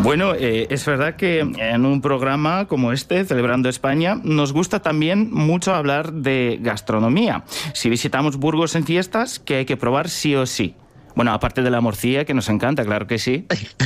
Bueno, es verdad que en un programa como este, Celebrando España, nos gusta también mucho hablar de gastronomía. Si visitamos Burgos en fiestas, ¿qué hay que probar sí o sí? Bueno, aparte de la morcilla, que nos encanta, claro que sí.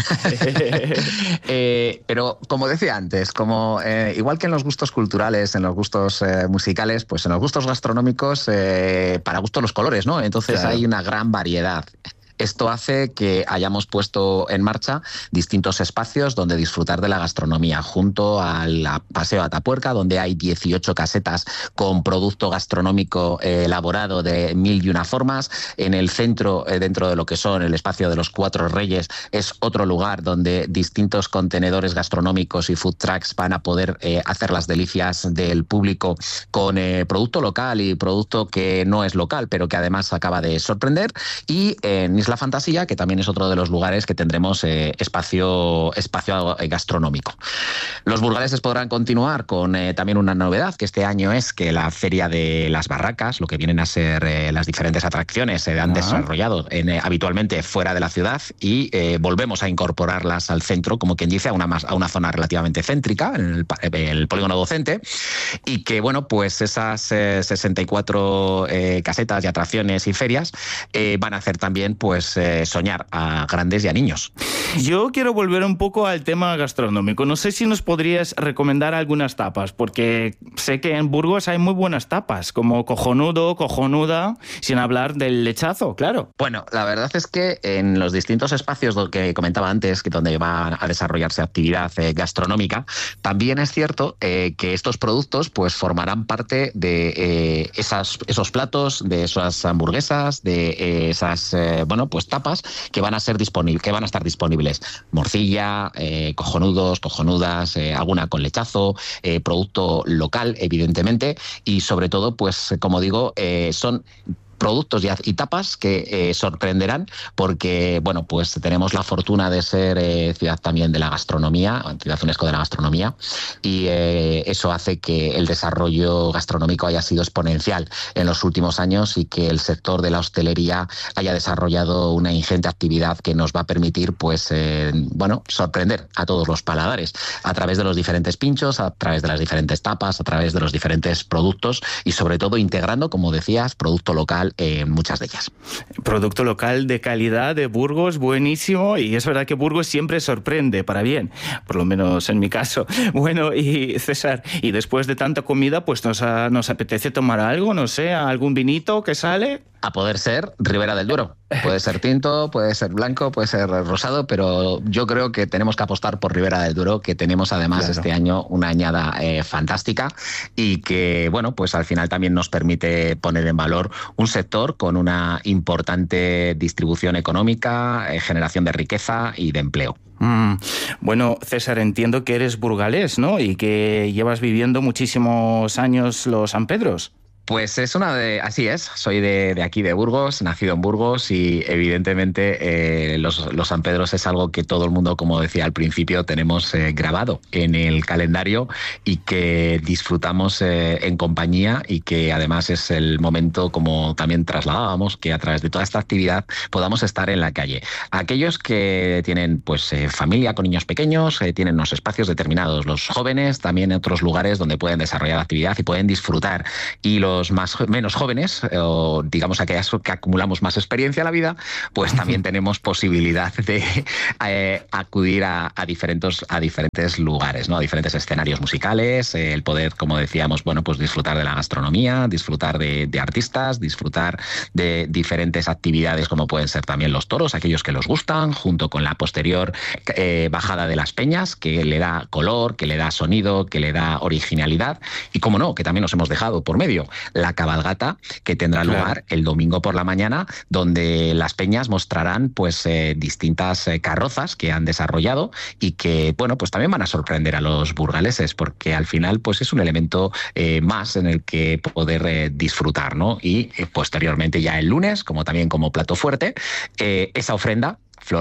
Pero como decía antes, igual que en los gustos culturales, en los gustos musicales, pues en los gustos gastronómicos, para gustos los colores, ¿no? Entonces claro, hay una gran variedad. Esto hace que hayamos puesto en marcha distintos espacios donde disfrutar de la gastronomía, junto al Paseo Atapuerca, donde hay 18 casetas con producto gastronómico elaborado de 1001 formas. En el centro, dentro de lo que son el espacio de los Cuatro Reyes, es otro lugar donde distintos contenedores gastronómicos y food trucks van a poder hacer las delicias del público con producto local y producto que no es local, pero que además acaba de sorprender. Y en Isla Fantasía, que también es otro de los lugares que tendremos espacio gastronómico. Los burgaleses podrán continuar con también una novedad, que este año es que la Feria de las Barracas, lo que vienen a ser las diferentes atracciones, se han desarrollado habitualmente fuera de la ciudad y volvemos a incorporarlas al centro, como quien dice, a una zona relativamente céntrica, en el polígono docente, y que, bueno, pues esas 64 casetas y atracciones y ferias van a hacer también, pues, soñar a grandes y a niños. Yo quiero volver un poco al tema gastronómico. No sé si nos podrías recomendar algunas tapas, porque sé que en Burgos hay muy buenas tapas, como cojonudo, cojonuda, sin hablar del lechazo, claro. Bueno, la verdad es que en los distintos espacios que comentaba antes, donde va a desarrollarse actividad gastronómica, también es cierto que estos productos pues formarán parte de esos platos, de esas hamburguesas, de esas pues tapas que van a estar disponibles. Morcilla, cojonudos, cojonudas, alguna con lechazo, producto local, evidentemente, y sobre todo, pues como digo, son productos y tapas que sorprenderán porque, bueno, pues tenemos la fortuna de ser ciudad también de la gastronomía, ciudad UNESCO de la gastronomía, y eso hace que el desarrollo gastronómico haya sido exponencial en los últimos años y que el sector de la hostelería haya desarrollado una ingente actividad que nos va a permitir, pues, sorprender a todos los paladares a través de los diferentes pinchos, a través de las diferentes tapas, a través de los diferentes productos y, sobre todo, integrando, como decías, producto local muchas de ellas. Producto local de calidad de Burgos, buenísimo, y es verdad que Burgos siempre sorprende para bien, por lo menos en mi caso. Bueno, y César, y después de tanta comida, pues nos apetece tomar algo, no sé, algún vinito que sale. A poder ser Ribera del Duero. Puede ser tinto, puede ser blanco, puede ser rosado, pero yo creo que tenemos que apostar por Ribera del Duero, que tenemos además este año una añada fantástica y que, bueno, pues al final también nos permite poner en valor un sector con una importante distribución económica, generación de riqueza y de empleo. Bueno, César, entiendo que eres burgalés, ¿no? Y que llevas viviendo muchísimos años los San Pedros. Pues así es, soy de aquí de Burgos, nacido en Burgos y evidentemente los San Pedros es algo que todo el mundo, como decía al principio, tenemos grabado en el calendario y que disfrutamos en compañía y que además es el momento, como también trasladábamos, que a través de toda esta actividad podamos estar en la calle. Aquellos que tienen pues familia con niños pequeños, tienen unos espacios determinados, los jóvenes también en otros lugares donde pueden desarrollar actividad y pueden disfrutar, y los menos jóvenes, o digamos aquellos que acumulamos más experiencia en la vida, pues también tenemos posibilidad de acudir a diferentes lugares, ¿no? A diferentes escenarios musicales, el poder, como decíamos, bueno, pues disfrutar de la gastronomía, disfrutar de artistas, disfrutar de diferentes actividades como pueden ser también los toros, aquellos que los gustan, junto con la posterior bajada de las peñas, que le da color, que le da sonido, que le da originalidad, y como no, que también nos hemos dejado por medio la cabalgata, que tendrá lugar el domingo por la mañana, donde las peñas mostrarán pues distintas carrozas que han desarrollado y que, bueno, pues también van a sorprender a los burgaleses, porque al final pues es un elemento más en el que poder disfrutar, ¿no? Y posteriormente ya el lunes, como también como plato fuerte, esa ofrenda floral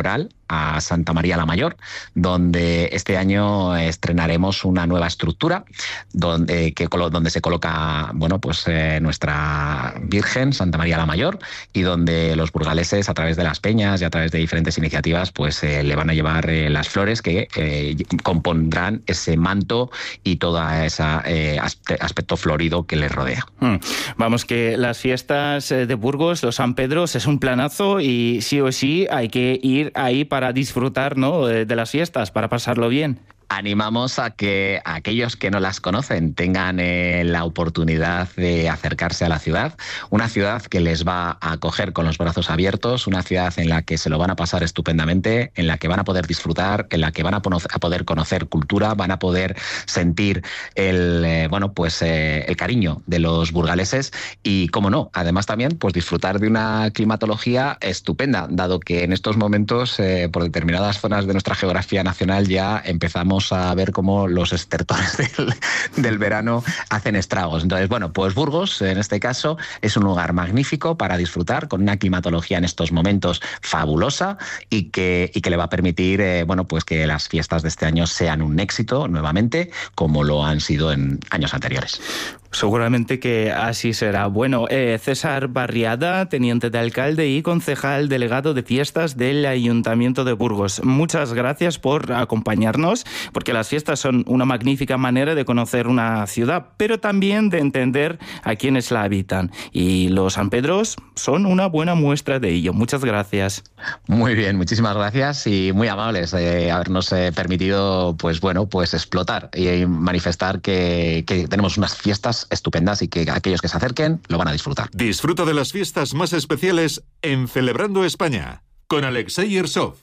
a Santa María la Mayor, donde este año estrenaremos una nueva estructura donde se coloca, bueno, pues nuestra Virgen, Santa María la Mayor, y donde los burgaleses, a través de las peñas y a través de diferentes iniciativas, pues le van a llevar las flores que compondrán ese manto y todo ese aspecto florido que les rodea. Vamos, que las fiestas de Burgos, los San Pedros, es un planazo y sí o sí hay que ir ahí para disfrutar, ¿no?, de las fiestas, para pasarlo bien. Animamos a que aquellos que no las conocen tengan la oportunidad de acercarse a la ciudad, una ciudad que les va a acoger con los brazos abiertos, una ciudad en la que se lo van a pasar estupendamente, en la que van a poder disfrutar, en la que van a poder conocer cultura, van a poder sentir el cariño de los burgaleses y, cómo no, además también pues disfrutar de una climatología estupenda, dado que en estos momentos por determinadas zonas de nuestra geografía nacional ya empezamos a ver cómo los estertores del verano hacen estragos. Entonces, bueno, pues Burgos, en este caso, es un lugar magnífico para disfrutar, con una climatología en estos momentos fabulosa y que le va a permitir, pues que las fiestas de este año sean un éxito nuevamente, como lo han sido en años anteriores. Seguramente que así será. Bueno, César Barriada, teniente de alcalde y concejal delegado de fiestas del Ayuntamiento de Burgos. Muchas gracias por acompañarnos, porque las fiestas son una magnífica manera de conocer una ciudad, pero también de entender a quienes la habitan. Y los San Pedros son una buena muestra de ello. Muchas gracias. Muy bien, muchísimas gracias y muy amables de habernos permitido, pues explotar y manifestar que tenemos unas fiestas estupendas y que aquellos que se acerquen lo van a disfrutar. Disfruta de las fiestas más especiales en Celebrando España con Alexei Irsov.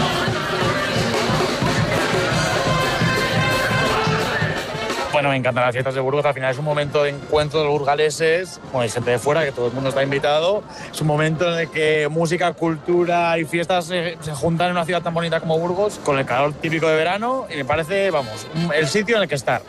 Bueno, me encantan las fiestas de Burgos. Al final es un momento de encuentro de los burgaleses, bueno, hay gente de fuera, que todo el mundo está invitado. Es un momento en el que música, cultura y fiestas se juntan en una ciudad tan bonita como Burgos, con el calor típico de verano, y me parece, el sitio en el que estar.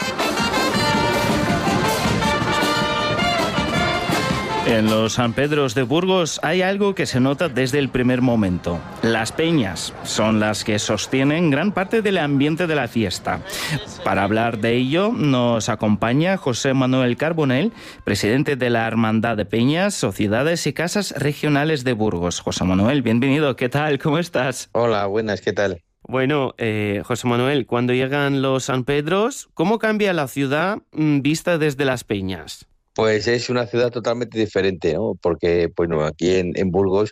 En los San Pedros de Burgos hay algo que se nota desde el primer momento. Las peñas son las que sostienen gran parte del ambiente de la fiesta. Para hablar de ello nos acompaña José Manuel Carbonell, presidente de la Hermandad de Peñas, Sociedades y Casas Regionales de Burgos. José Manuel, bienvenido. ¿Qué tal? ¿Cómo estás? Hola, buenas. ¿Qué tal? Bueno, José Manuel, cuando llegan los San Pedros, ¿cómo cambia la ciudad vista desde las peñas? Pues es una ciudad totalmente diferente, ¿no? Porque, bueno, aquí en Burgos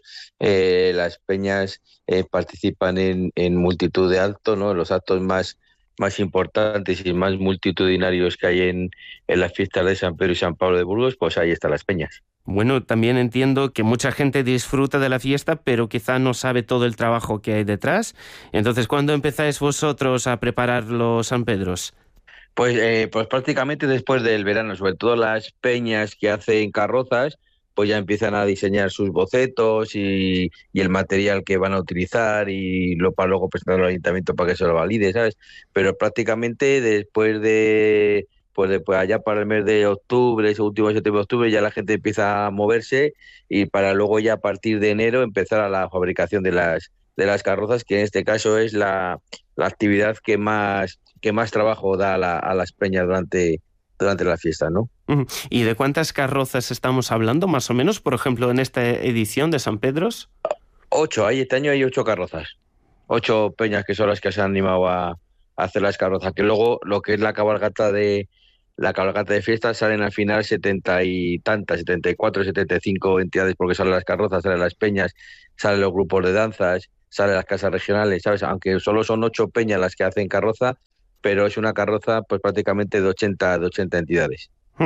las peñas participan en multitud de actos, ¿no? Los actos más importantes y más multitudinarios que hay en las fiestas de San Pedro y San Pablo de Burgos, pues ahí están las peñas. Bueno, también entiendo que mucha gente disfruta de la fiesta, pero quizá no sabe todo el trabajo que hay detrás. Entonces, ¿cuándo empezáis vosotros a preparar los San Pedros? Pues prácticamente después del verano, sobre todo las peñas que hacen carrozas, pues ya empiezan a diseñar sus bocetos y el material que van a utilizar y para luego presentarlo al ayuntamiento para que se lo valide, ¿sabes? Pero prácticamente después de allá para el mes de octubre, ese último septiembre de octubre, ya la gente empieza a moverse y para luego ya a partir de enero empezar a la fabricación de las carrozas, que en este caso es la actividad que más trabajo da a las peñas durante la fiesta, ¿no? ¿Y de cuántas carrozas estamos hablando, más o menos, por ejemplo, en esta edición de San Pedros? 8, este año hay 8 carrozas. 8 peñas que son las que se han animado a hacer las carrozas, que luego lo que es la cabalgata de fiestas salen al final 70 y tantas, 74, 75 entidades, porque salen las carrozas, salen las peñas, salen los grupos de danzas, salen las casas regionales, ¿sabes? Aunque solo son 8 peñas las que hacen carroza, pero es una carroza pues prácticamente de 80 entidades.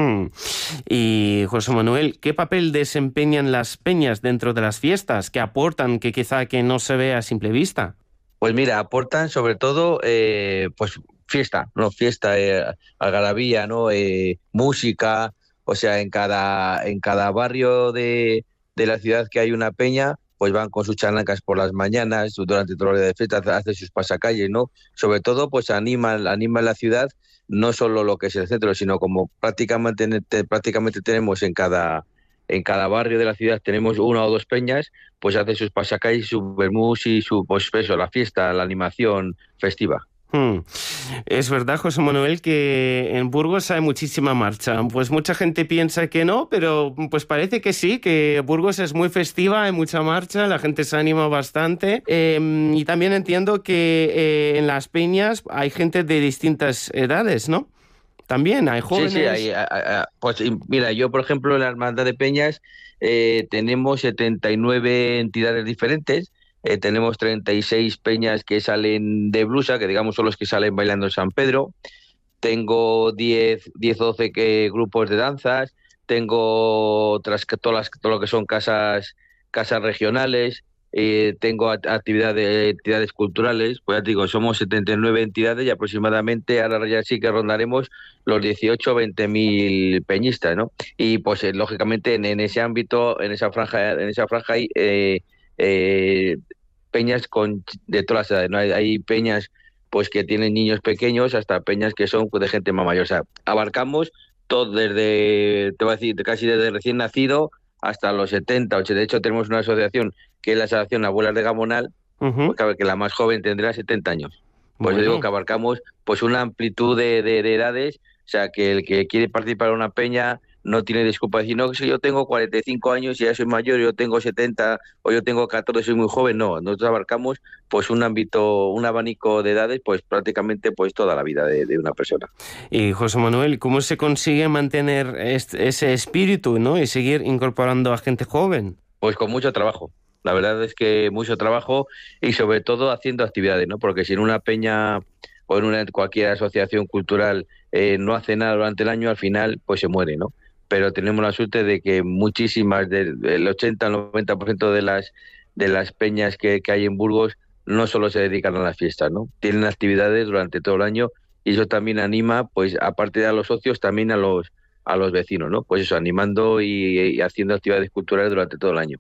Y José Manuel, ¿qué papel desempeñan las peñas dentro de las fiestas? ¿Qué aportan que quizá que no se ve a simple vista? Pues mira, aportan sobre todo pues fiesta, ¿no? Fiesta, algarabía, ¿no? Música, o sea, en cada barrio de la ciudad que hay una peña, pues van con sus charlancas por las mañanas, durante todo el día de fiesta, hacen sus pasacalles, ¿no? Sobre todo, pues anima la ciudad, no solo lo que es el centro, sino como prácticamente tenemos en cada en cada barrio de la ciudad tenemos una o dos peñas, pues hacen sus pasacalles, su vermús y su, pues eso, la fiesta, la animación festiva. Es verdad, José Manuel, que en Burgos hay muchísima marcha. Pues mucha gente piensa que no, pero pues parece que sí, que Burgos es muy festiva, hay mucha marcha, la gente se anima bastante. Y también entiendo que en las peñas hay gente de distintas edades, ¿no? También hay jóvenes. Sí, pues mira, yo por ejemplo en la Hermandad de Peñas tenemos 79 entidades diferentes. Tenemos 36 peñas que salen de blusa, que digamos son los que salen bailando en San Pedro. Tengo 10 o 12 grupos de danzas. Tengo todo lo que son casas regionales. Tengo entidades culturales. Pues ya te digo, somos 79 entidades y aproximadamente ahora ya sí que rondaremos los 18 o 20 mil peñistas, ¿no? Y pues lógicamente en ese ámbito, en esa franja hay peñas de todas las edades, ¿no? Hay peñas pues que tienen niños pequeños hasta peñas que son de gente más mayor. O sea, abarcamos todo te voy a decir, casi desde recién nacido hasta los 70, 80. De hecho, tenemos una asociación que es la Asociación Abuelas de Gamonal, pues, que la más joven tendrá 70 años. Pues yo digo que abarcamos pues una amplitud de edades, o sea, que el que quiere participar en una peña no tiene disculpa de decir, no, si yo tengo 45 años y ya soy mayor, yo tengo 70 o yo tengo 14 y soy muy joven. No, nosotros abarcamos pues un abanico de edades, pues prácticamente pues toda la vida de una persona. Y José Manuel, ¿cómo se consigue mantener ese espíritu, ¿no? Y seguir incorporando a gente joven? Pues con mucho trabajo. La verdad es que mucho trabajo y sobre todo haciendo actividades, ¿no? Porque si en una peña o en cualquier asociación cultural no hace nada durante el año, al final pues se muere, ¿no? Pero tenemos la suerte de que muchísimas, del 80 al 90% de las peñas que hay en Burgos no solo se dedican a las fiestas, ¿no? Tienen actividades durante todo el año y eso también anima, pues aparte de a los socios, también a los vecinos, ¿no? Pues eso, animando y haciendo actividades culturales durante todo el año.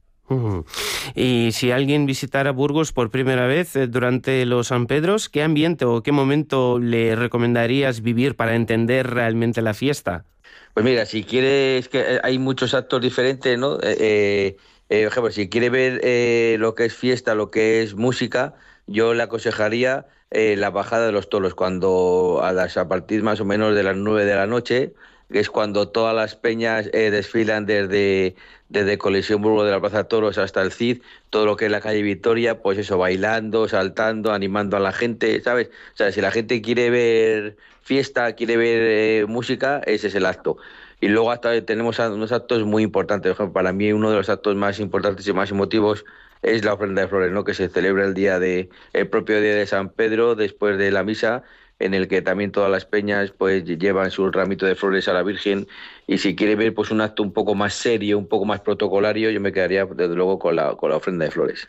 Y si alguien visitara Burgos por primera vez durante los San Pedros, ¿qué ambiente o qué momento le recomendarías vivir para entender realmente la fiesta? Pues mira, si quieres, que hay muchos actos diferentes, ¿no? Por ejemplo, si quiere ver lo que es fiesta, lo que es música, yo le aconsejaría la bajada de los toros, cuando a partir más o menos de las 9 de la noche, que es cuando todas las peñas desfilan desde Coliseo Burgos de la Plaza de Toros hasta el Cid, todo lo que es la calle Victoria, pues eso, bailando, saltando, animando a la gente, ¿sabes? O sea, si la gente quiere ver fiesta, quiere ver música, ese es el acto. Y luego hasta tenemos unos actos muy importantes. Por ejemplo, para mí uno de los actos más importantes y más emotivos es la ofrenda de flores, ¿no? Que se celebra el propio día de San Pedro, después de la misa, en el que también todas las peñas pues llevan su ramito de flores a la Virgen. Y si quiere ver pues un acto un poco más serio, un poco más protocolario, yo me quedaría desde luego con la ofrenda de flores.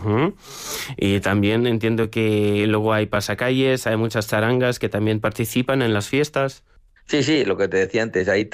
Y también entiendo que luego hay pasacalles, hay muchas charangas que también participan en las fiestas. Sí, lo que te decía antes, hay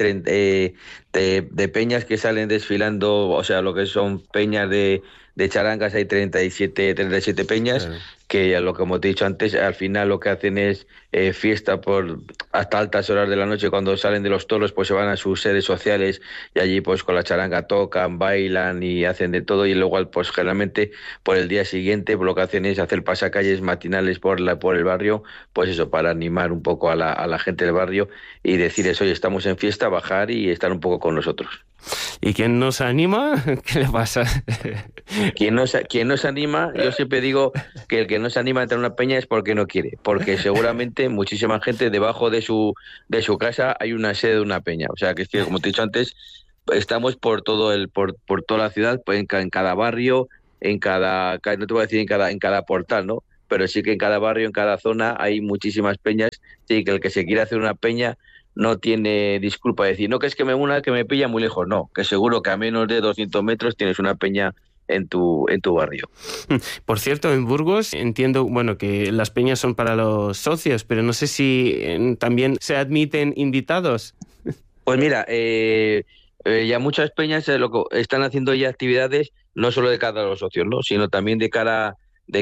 de peñas que salen desfilando, o sea, lo que son peñas de charangas, hay 37 peñas, que como te he dicho antes, al final lo que hacen es fiesta hasta altas horas de la noche. Cuando salen de los toros, pues se van a sus sedes sociales y allí pues con la charanga tocan, bailan y hacen de todo, y luego pues generalmente por el día siguiente lo que hacen es hacer pasacalles matinales por el barrio, pues eso, para animar un poco a la gente del barrio y decirles, oye, estamos en fiesta, bajar y estar un poco con nosotros. ¿Y quién nos anima? ¿Qué le pasa? ¿Quién nos anima? Yo siempre digo que el que no se anima a entrar a una peña es porque no quiere, porque seguramente muchísima gente debajo de su casa hay una sede de una peña. O sea, que como te he dicho antes, estamos por toda la ciudad, pues en cada barrio, no te voy a decir en cada portal, ¿no? Pero sí que en cada barrio, en cada zona hay muchísimas peñas, sí, que el que se quiere hacer una peña no tiene disculpa de decir, no, que es que me pilla muy lejos. No, que seguro que a menos de 200 metros tienes una peña en tu barrio. Por cierto, en Burgos entiendo, bueno, que las peñas son para los socios, pero no sé si también se admiten invitados. Pues mira, ya muchas peñas están haciendo ya actividades no solo de cara a los socios, ¿no? Sino también de cara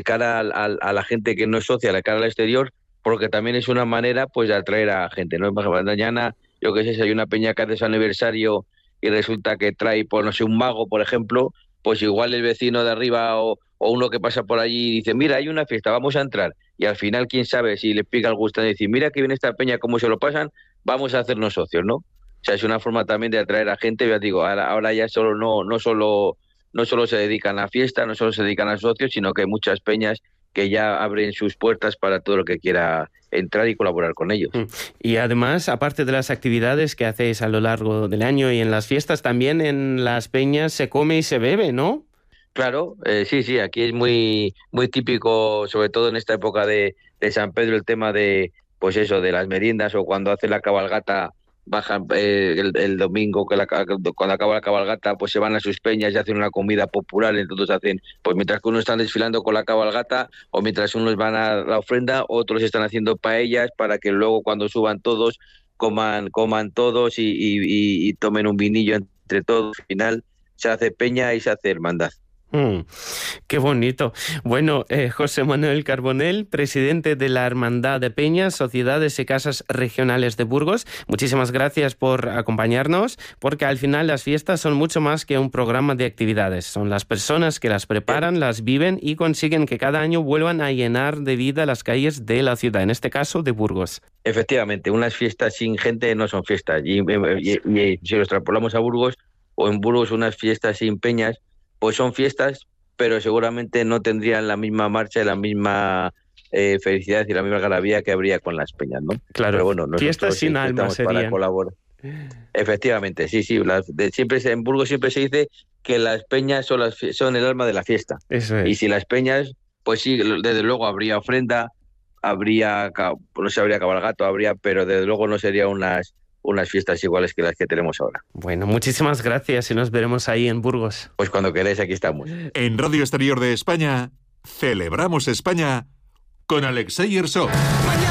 a la gente que no es socia, de cara al exterior, porque también es una manera pues de atraer a gente, ¿no? Mañana, yo qué sé, si hay una peña que hace su aniversario y resulta que trae, pues no sé, un mago, por ejemplo, pues igual el vecino de arriba o uno que pasa por allí dice, mira, hay una fiesta, vamos a entrar. Y al final, quién sabe si le pica el gusto de decir, mira que viene esta peña, cómo se lo pasan, vamos a hacernos socios, ¿no? O sea, es una forma también de atraer a gente. Ya digo, ahora ya no solo se dedican a fiesta, no solo se dedican a socios, sino que hay muchas peñas que ya abren sus puertas para todo lo que quiera entrar y colaborar con ellos. Y además, aparte de las actividades que hacéis a lo largo del año y en las fiestas, también en las peñas se come y se bebe, ¿no? Claro, sí, aquí es muy típico, sobre todo en esta época de San Pedro, el tema de, pues eso, de las meriendas, o cuando hace la cabalgata, bajan el domingo, cuando acaba la cabalgata, pues se van a sus peñas y hacen una comida popular. Entonces hacen, pues mientras que unos están desfilando con la cabalgata, o mientras unos van a la ofrenda, otros están haciendo paellas para que luego cuando suban todos, coman todos y tomen un vinillo entre todos. Al final se hace peña y se hace hermandad. Qué bonito. Bueno, José Manuel Carbonell, presidente de la Hermandad de Peñas, Sociedades y Casas Regionales de Burgos, muchísimas gracias por acompañarnos, porque al final las fiestas son mucho más que un programa de actividades. Son las personas que las preparan, las viven y consiguen que cada año vuelvan a llenar de vida las calles de la ciudad, en este caso de Burgos. Efectivamente, unas fiestas sin gente no son fiestas. Y si lo extrapolamos a Burgos, o en Burgos unas fiestas sin peñas, pues son fiestas, pero seguramente no tendrían la misma marcha y la misma felicidad y la misma algarabía que habría con las peñas, ¿no? Claro, pero bueno, fiestas sin alma serían. Para colaborar. Efectivamente, sí. Siempre en Burgos siempre se dice que las peñas son el alma de la fiesta. Eso es. Y si las peñas, pues sí, desde luego habría ofrenda, habría cabalgato, pero desde luego no sería unas fiestas iguales que las que tenemos ahora. Bueno, muchísimas gracias y nos veremos ahí en Burgos. Pues cuando queráis, aquí estamos. En Radio Exterior de España, celebramos España con Alexei Irsov.